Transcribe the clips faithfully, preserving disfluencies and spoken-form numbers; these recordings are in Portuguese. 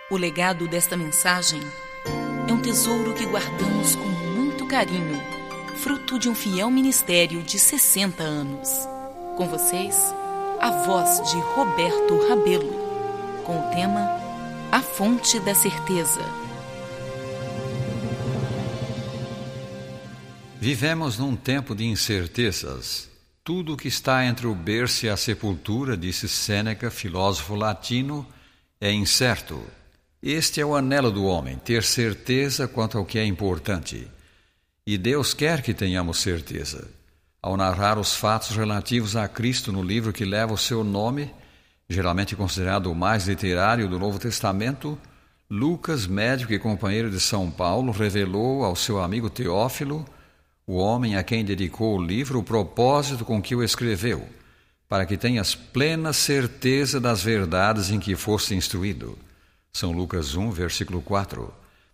O legado desta mensagem é um tesouro que guardamos com muito carinho, fruto de um fiel ministério de sessenta anos. Com vocês, a voz de Roberto Rabelo, com o tema A Fonte da Certeza. Vivemos num tempo de incertezas. Tudo o que está entre o berço e a sepultura, disse Sêneca, filósofo latino, é incerto. Este é o anelo do homem, ter certeza quanto ao que é importante. E Deus quer que tenhamos certeza. Ao narrar os fatos relativos a Cristo no livro que leva o seu nome, geralmente considerado o mais literário do Novo Testamento, Lucas, médico e companheiro de São Paulo, revelou ao seu amigo Teófilo, o homem a quem dedicou o livro, o propósito com que o escreveu, para que tenhas plena certeza das verdades em que foste instruído. São Lucas um, versículo quatro.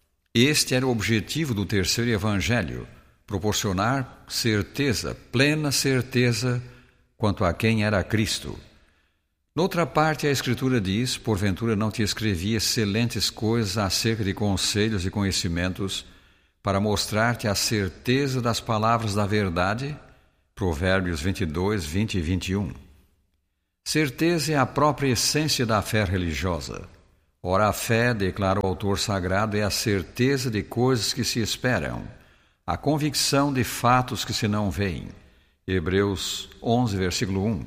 Este era o objetivo do terceiro evangelho, proporcionar certeza, plena certeza, quanto a quem era Cristo. Noutra parte, a Escritura diz, porventura não te escrevi excelentes coisas acerca de conselhos e conhecimentos, para mostrar-te a certeza das palavras da verdade? Provérbios vinte e dois, vinte e vinte e um. Certeza é a própria essência da fé religiosa. Ora, a fé, declara o autor sagrado, é a certeza de coisas que se esperam, a convicção de fatos que se não veem. Hebreus onze, versículo um.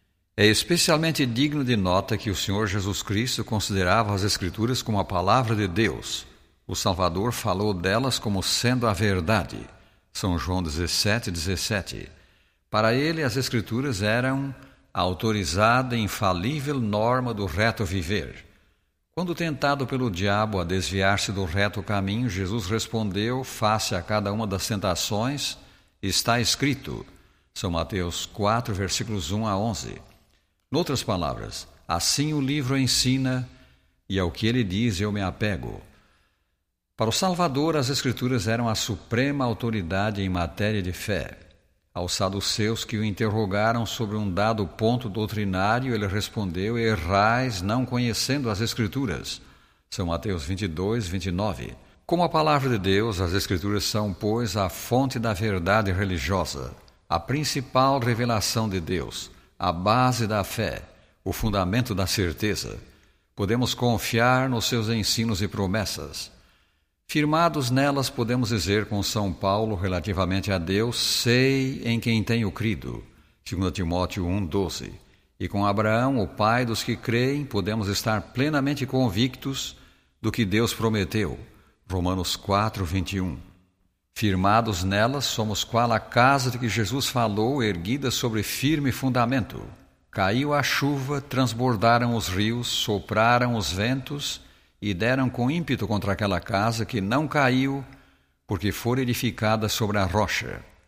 É especialmente digno de nota que o Senhor Jesus Cristo considerava as Escrituras como a palavra de Deus. O Salvador falou delas como sendo a verdade. São João dezessete, dezessete. Para ele, as Escrituras eram a autorizada e infalível norma do reto viver. Quando tentado pelo diabo a desviar-se do reto caminho, Jesus respondeu, face a cada uma das tentações, está escrito. São Mateus quatro, versículos um a onze. Noutras palavras, assim o livro ensina, e ao que ele diz eu me apego. Para o Salvador, as Escrituras eram a suprema autoridade em matéria de fé. Aos saduceus que o interrogaram sobre um dado ponto doutrinário, ele respondeu, errais não conhecendo as Escrituras. São Mateus vinte e dois, vinte e nove. Como a palavra de Deus, as Escrituras são, pois, a fonte da verdade religiosa, a principal revelação de Deus, a base da fé, o fundamento da certeza. Podemos confiar nos seus ensinos e promessas. Firmados nelas, podemos dizer com São Paulo relativamente a Deus, sei em quem tenho crido, segundo Timóteo um, doze. E com Abraão, o pai dos que creem, podemos estar plenamente convictos do que Deus prometeu, Romanos quatro, vinte e um. Firmados nelas, somos qual a casa de que Jesus falou, erguida sobre firme fundamento. Caiu a chuva, transbordaram os rios, sopraram os ventos, e deram com ímpeto contra aquela casa que não caiu, porque fora edificada sobre a rocha.